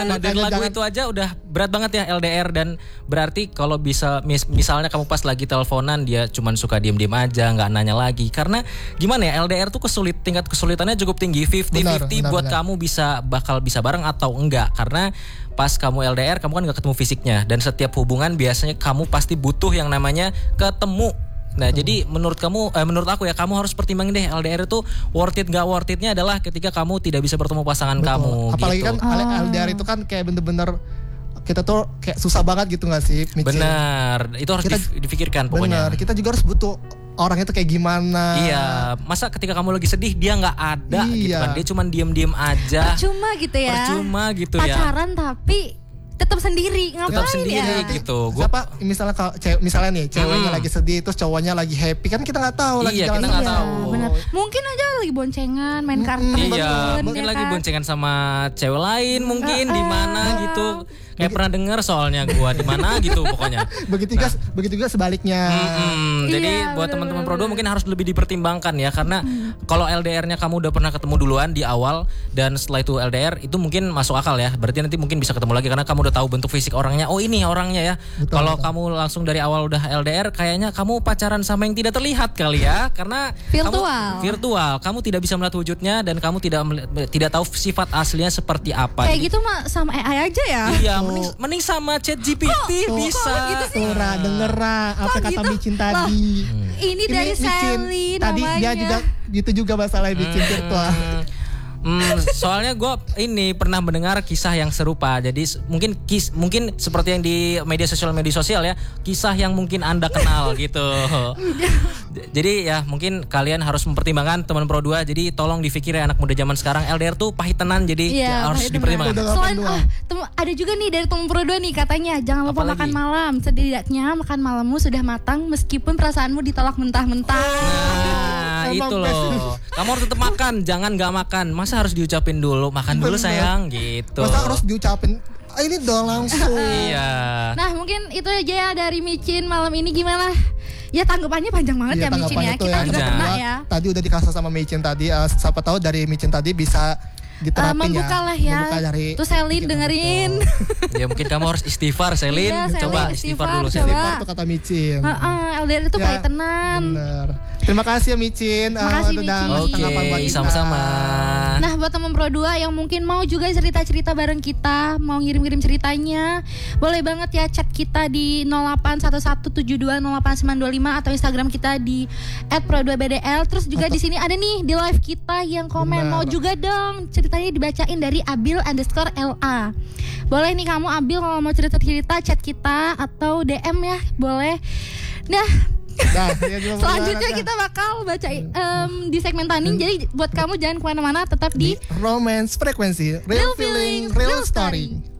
Nah dari lagu itu aja udah berat banget ya LDR. Dan berarti kalau bisa misalnya kamu pas lagi teleponan dia cuman suka diem-diem aja, gak nanya lagi. Karena gimana ya, LDR tuh tingkat kesulitannya cukup tinggi. 50-50 buat kamu bakal bisa bareng atau enggak. Karena pas kamu LDR kamu kan gak ketemu fisiknya. Dan setiap hubungan biasanya kamu pasti butuh yang namanya ketemu. Nah jadi menurut aku ya, kamu harus pertimbangin deh LDR itu worth it gak worth itnya adalah ketika kamu tidak bisa bertemu pasangan kamu. Apalagi gitu. Kan LDR itu kan kayak bener-bener kita tuh kayak susah banget gitu gak sih, Micin? Benar, itu harus difikirkan pokoknya. Benar, kita juga harus butuh orang itu kayak gimana. Iya, masa ketika kamu lagi sedih dia gak ada gitu kan. Dia cuma diem-diem aja. Percuma gitu ya. Pacaran tapi tetap sendiri, ngapain ya? Gitu. Siapa misalnya nih ceweknya lagi sedih terus cowoknya lagi happy, kan kita nggak tahu lagi jalan. Kita nggak tahu. Benar. Mungkin aja lagi boncengan, main kartu. Iya, mungkin lagi boncengan sama cewek lain mungkin di mana gitu. Kayak pernah denger soalnya gua di mana gitu pokoknya. Begitu juga sebaliknya. Jadi buat teman-teman Pro2 mungkin harus lebih dipertimbangkan ya, karena kalau LDR-nya kamu udah pernah ketemu duluan di awal dan setelah itu LDR itu mungkin masuk akal ya. Berarti nanti mungkin bisa ketemu lagi karena kamu udah tahu bentuk fisik orangnya. Oh ini orangnya ya. Kalau kamu langsung dari awal udah LDR kayaknya kamu pacaran sama yang tidak terlihat kali ya, karena virtual. Kamu tidak bisa melihat wujudnya dan kamu tidak tahu sifat aslinya seperti apa. Kayak gitu mah sama AI aja ya. Iya, mending sama ChatGPT bisa. Gitu sih? Denger apa kata gitu? Micin tadi. Ini dari Sally tadi namanya. dia juga gitu juga masalah Micin virtual. Soalnya gue ini pernah mendengar kisah yang serupa. Jadi mungkin seperti yang di media sosial ya, kisah yang mungkin Anda kenal gitu. Jadi ya mungkin kalian harus mempertimbangkan teman Pro2. Jadi tolong difikir ya, anak muda zaman sekarang LDR tuh pahitan, jadi harus dipertimbangkan. Selain ada juga nih dari teman Pro2 nih, katanya jangan lupa makan malam. Setidaknya makan malammu sudah matang meskipun perasaanmu ditolak mentah-mentah. Nah itu loh, kamu harus tetap makan, jangan gak makan. Masa harus diucapin dulu, makan dulu sayang gitu. Masa harus diucapin ini dong langsung. Iya. Nah mungkin itu aja ya dari Micin malam ini. Gimana? Ya tanggapannya panjang banget ya Micin ya. Kita juga kena ya. Tadi udah dikasih sama Micin tadi. Siapa tahu dari Micin tadi bisa diterapin membuka lah ya. Tuh Selin dengerin. Ya mungkin kamu harus istighfar Selin. Coba istighfar dulu Selin. Itu kata Micin. LDR itu baik tenan. Bener. Terima kasih ya Micin. Makasih Micin. Oke, sama-sama. Nah buat teman Pro2 yang mungkin mau juga cerita-cerita bareng kita, mau ngirim-ngirim ceritanya, boleh banget ya chat kita di 0811720895 atau Instagram kita di @pro2bdl. Terus juga di sini ada nih di live kita yang komen. Mau juga dong ceritanya dibacain dari Abil_LA. Boleh nih kamu Abil kalau mau cerita-cerita chat kita atau DM ya, boleh. Nah selanjutnya kita bakal baca di segmen Taning. Jadi buat kamu jangan kemana-mana, tetap di Romance Frekuensi, Real Feeling, Real Story.